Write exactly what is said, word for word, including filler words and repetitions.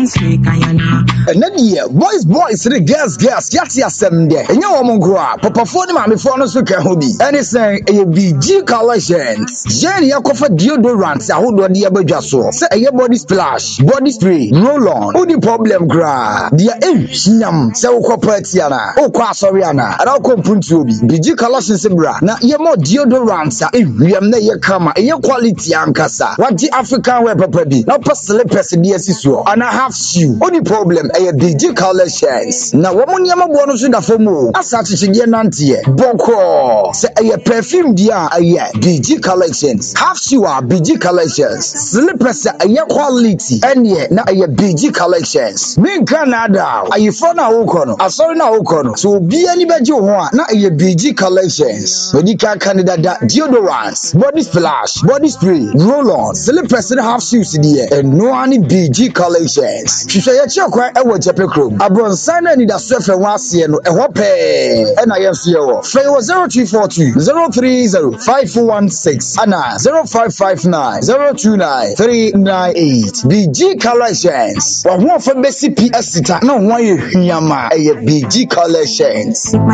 And then yeah, boys, boys, the girls, girls, yati asem there. And you want grow Papa phone mama phone so can hobi. And it's saying a B G collections. Jenny yakofa deodorant. I hold on the abedja so. Say a body splash, body spray, roll on. Who the problem gra? Dia eh nyam. Say ukwa petiana. Ukwa soriana. Ada ukwa puntu obi. B G collections bra. Na ye more deodorant. Eh wiam na ye kama. Eh quality ankasa. What the African wear papa bi. Na pa slippers di asiso. And I have shoe. Only problem eh B G collections. Na woman yama bono so da fomu. Asa chichige nantie. Boko. Say eh perfume dia eh B G collections. Half shoe B G collections. Slippers eh quality. Enye na eh B G collections. Me Canada. Ayi for na ukono. Asori na ukono. So bi ani beji ho a na eh B G collections. When you can Canada deodorants, body splash, body spray, roll on, slippers and half shoes there. And no any B G collections. Hwehwe ye chekwa e wo Jepe Chrome. Abronsan na ni da so fe wase no e ho pe. E na ye so ye wo. Fe wo zero two four two zero three zero five four one six ana zero five five nine zero two nine three nine eight. B G collections. Wa ho fa besi P S ta na ho ye hwiama e B G collections.